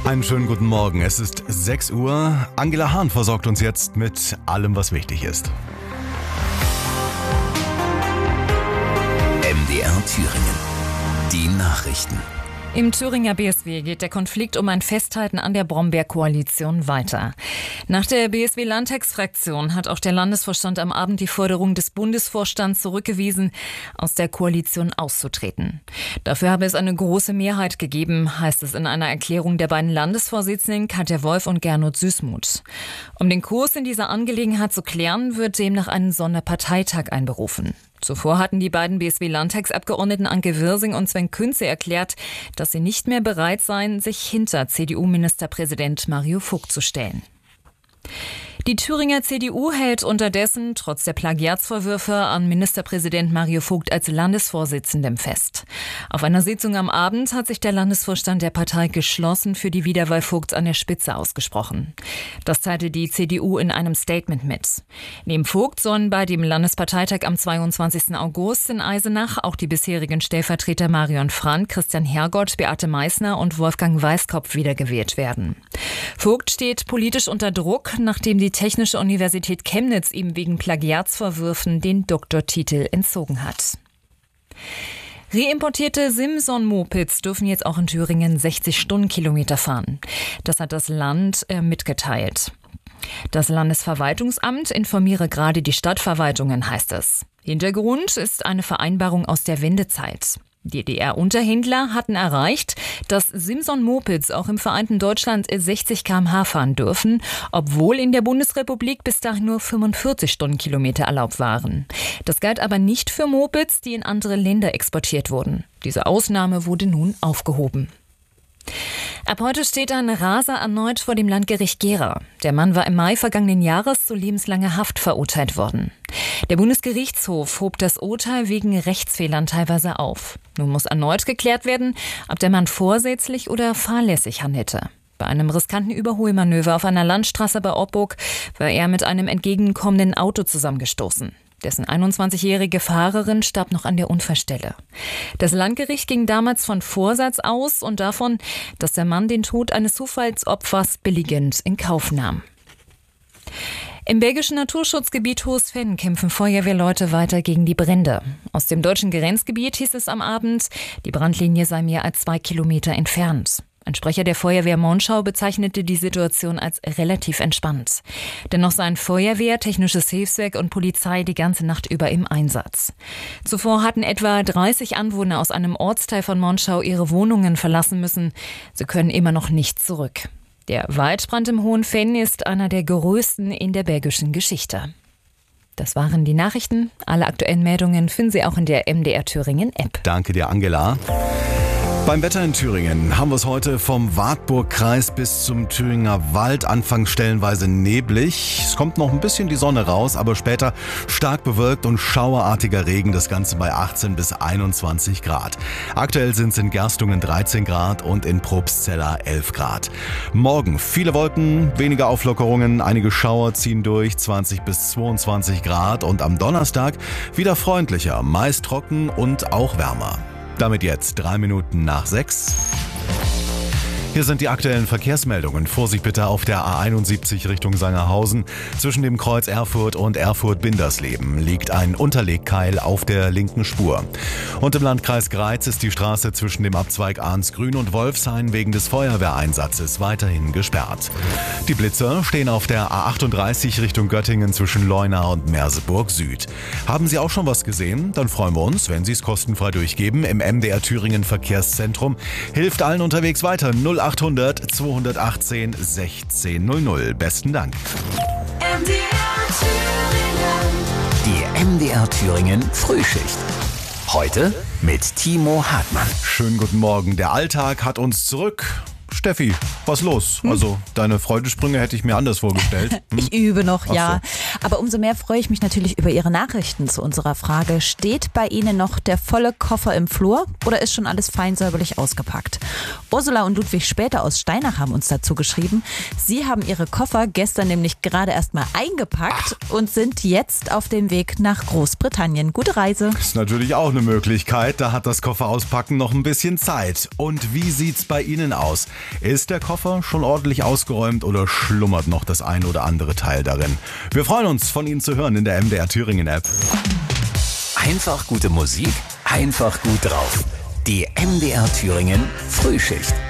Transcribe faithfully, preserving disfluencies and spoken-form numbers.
Einen schönen guten Morgen. Es ist sechs Uhr. Angela Hahn versorgt uns jetzt mit allem, was wichtig ist. M D R Thüringen. Die Nachrichten. Im Thüringer B S W geht der Konflikt um ein Festhalten an der Brombeer-Koalition weiter. Nach der B S W-Landtagsfraktion hat auch der Landesvorstand am Abend die Forderung des Bundesvorstands zurückgewiesen, aus der Koalition auszutreten. Dafür habe es eine große Mehrheit gegeben, heißt es in einer Erklärung der beiden Landesvorsitzenden Katja Wolf und Gernot Süßmuth. Um den Kurs in dieser Angelegenheit zu klären, wird demnach ein Sonderparteitag einberufen. Zuvor hatten die beiden B S W-Landtagsabgeordneten Anke Wirsing und Sven Künze erklärt, dass sie nicht mehr bereit seien, sich hinter C D U-Ministerpräsident Mario Vogt zu stellen. Die Thüringer C D U hält unterdessen trotz der Plagiatsvorwürfe an Ministerpräsident Mario Vogt als Landesvorsitzendem fest. Auf einer Sitzung am Abend hat sich der Landesvorstand der Partei geschlossen für die Wiederwahl Vogts an der Spitze ausgesprochen. Das teilte die C D U in einem Statement mit. Neben Vogt sollen bei dem Landesparteitag am zweiundzwanzigsten August in Eisenach auch die bisherigen Stellvertreter Marion Frank, Christian Hergott, Beate Meißner und Wolfgang Weißkopf wiedergewählt werden. Vogt steht politisch unter Druck, nachdem die Technische Universität Chemnitz ihm wegen Plagiatsvorwürfen den Doktortitel entzogen hat. Reimportierte Simson-Mopeds dürfen jetzt auch in Thüringen sechzig Stundenkilometer fahren. Das hat das Land äh, mitgeteilt. Das Landesverwaltungsamt informiere gerade die Stadtverwaltungen, heißt es. Hintergrund ist eine Vereinbarung aus der Wendezeit. Die D D R-Unterhändler hatten erreicht, dass Simson-Mopeds auch im vereinten Deutschland sechzig Kilometer pro Stunde fahren dürfen, obwohl in der Bundesrepublik bis dahin nur fünfundvierzig Stundenkilometer erlaubt waren. Das galt aber nicht für Mopeds, die in andere Länder exportiert wurden. Diese Ausnahme wurde nun aufgehoben. Ab heute steht ein Raser erneut vor dem Landgericht Gera. Der Mann war im Mai vergangenen Jahres zu lebenslanger Haft verurteilt worden. Der Bundesgerichtshof hob das Urteil wegen Rechtsfehlern teilweise auf. Nun muss erneut geklärt werden, ob der Mann vorsätzlich oder fahrlässig handelte. Bei einem riskanten Überholmanöver auf einer Landstraße bei Oppburg war er mit einem entgegenkommenden Auto zusammengestoßen. Dessen einundzwanzigjährige Fahrerin starb noch an der Unfallstelle. Das Landgericht ging damals von Vorsatz aus und davon, dass der Mann den Tod eines Zufallsopfers billigend in Kauf nahm. Im belgischen Naturschutzgebiet Hohes-Venn kämpfen Feuerwehrleute weiter gegen die Brände. Aus dem deutschen Grenzgebiet hieß es am Abend, die Brandlinie sei mehr als zwei Kilometer entfernt. Ein Sprecher der Feuerwehr Monschau bezeichnete die Situation als relativ entspannt. Dennoch seien Feuerwehr, technisches Hilfswerk und Polizei die ganze Nacht über im Einsatz. Zuvor hatten etwa dreißig Anwohner aus einem Ortsteil von Monschau ihre Wohnungen verlassen müssen. Sie können immer noch nicht zurück. Der Waldbrand im Hohen-Venn ist einer der größten in der belgischen Geschichte. Das waren die Nachrichten. Alle aktuellen Meldungen finden Sie auch in der M D R Thüringen App. Danke dir, Angela. Beim Wetter in Thüringen haben wir es heute vom Wartburgkreis bis zum Thüringer Wald. Anfangs stellenweise neblig. Es kommt noch ein bisschen die Sonne raus, aber später stark bewölkt und schauerartiger Regen. Das Ganze bei achtzehn bis einundzwanzig Grad. Aktuell sind es in Gerstungen dreizehn Grad und in Probstzella elf Grad. Morgen viele Wolken, weniger Auflockerungen, einige Schauer ziehen durch, zwanzig bis zweiundzwanzig Grad. Und am Donnerstag wieder freundlicher, meist trocken und auch wärmer. Damit jetzt drei Minuten nach sechs. Hier sind die aktuellen Verkehrsmeldungen. Vorsicht bitte auf der A einundsiebzig Richtung Sangerhausen. Zwischen dem Kreuz Erfurt und Erfurt-Bindersleben liegt ein Unterlegkeil auf der linken Spur. Und im Landkreis Greiz ist die Straße zwischen dem Abzweig Arnsgrün und Wolfshain wegen des Feuerwehreinsatzes weiterhin gesperrt. Die Blitzer stehen auf der A achtunddreißig Richtung Göttingen zwischen Leuna und Merseburg Süd. Haben Sie auch schon was gesehen? Dann freuen wir uns, wenn Sie es kostenfrei durchgeben. Im M D R Thüringen Verkehrszentrum hilft allen unterwegs weiter. null achthundert zweihundertachtzehn sechzehn null null. Besten Dank. M D R Thüringen. Die M D R Thüringen Frühschicht. Heute mit Timo Hartmann. Schönen guten Morgen. Der Alltag hat uns zurück. Steffi, was los? Hm? Also deine Freudensprünge hätte ich mir anders vorgestellt. Hm? Ich übe noch, Ach ja. so. Aber umso mehr freue ich mich natürlich über Ihre Nachrichten zu unserer Frage. Steht bei Ihnen noch der volle Koffer im Flur oder ist schon alles fein säuberlich ausgepackt? Ursula und Ludwig Später aus Steinach haben uns dazu geschrieben. Sie haben ihre Koffer gestern nämlich gerade erst mal eingepackt Ach. und sind jetzt auf dem Weg nach Großbritannien. Gute Reise. Ist natürlich auch eine Möglichkeit. Da hat das Kofferauspacken noch ein bisschen Zeit. Und wie sieht's bei Ihnen aus? Ist der Koffer schon ordentlich ausgeräumt oder schlummert noch das ein oder andere Teil darin? Wir freuen uns, von Ihnen zu hören in der M D R Thüringen App. Einfach gute Musik, einfach gut drauf. Die M D R Thüringen Frühschicht.